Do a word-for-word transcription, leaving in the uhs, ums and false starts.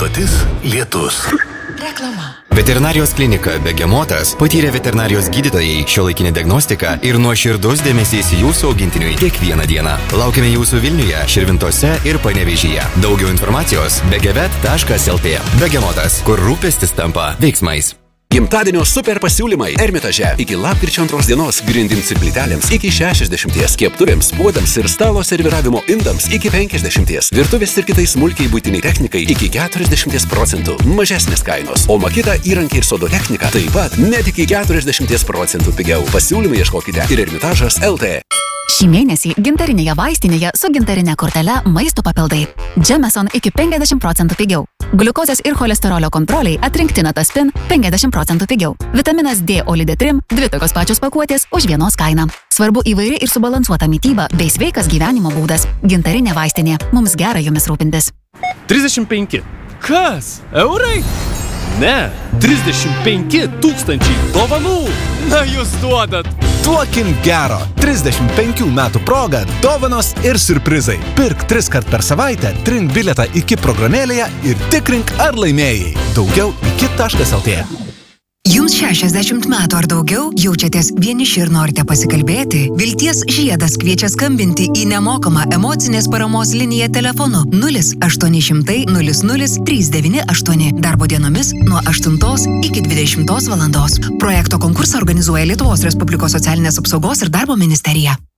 stotis Lietus. Reklama. Veterinarijos klinika Begemotas patyrė veterinarijos gydytojai, šiuolaikinė diagnostika ir nuoširdus dėmesys jūsų augintiniui kiekvieną dieną. Laukiame jūsų Vilniuje, Širvintose ir Panevėžyje. Daugiau informacijos begevet taškas lt. Begemotas, kur rūpestis tampa veiksmais. Gimtadienio super pasiūlymai Ermitaže. Iki lapkričio antros dienos grindims ir plytelėms iki šešiasdešimties, keptuvėms, puodams ir stalo serviravimo indams iki penkiasdešimties, virtuvės ir kitai smulkiai buitiniai technikai iki keturiasdešimties procentų mažesnės kainos, o Makita įrankiai ir sodo technika taip pat net iki keturiasdešimties procentų pigiau. Pasiūlymai ieškokite ir Ermitažas L T. Šį mėnesį gintarinėje vaistinėje su gintarinė kortele maisto papildai. Jameson iki penkiasdešimt procentų pigiau. Gliukozės ir cholesterolio kontroliai atrinkti Nataspin penkiasdešimt procentų pigiau. Vitaminas D Olidetrim dvi tokios pačios pakuotės už vienos kainą. Svarbu įvairi ir subalansuota mityba bei sveikas gyvenimo būdas. Gintarinė vaistinė. Mums gera jumis rūpintis. trisdešimt penki. Kas? Eurai? Ne, trisdešimt penki tūkstančiai dovanų. Na, jūs duodat. Duokim gero. trisdešimt penkių metų proga dovanos ir siurprizai. Pirk tris kart per savaitę, trink bilietą iki programėlėje ir tikrink ar laimėjai. Daugiau iki taškas lt. Jums šešiasdešimt metų ar daugiau, jaučiatės vieniši ir norite pasikalbėti? Vilties žiedas kviečia skambinti į nemokamą emocinės paramos liniją telefonu nulis aštuoni šimtai nulis nulis trys devyni aštuoni. Darbo dienomis nuo aštuntos iki dvidešimtos valandos. Projekto konkursą organizuoja Lietuvos Respublikos socialinės apsaugos ir darbo ministerija.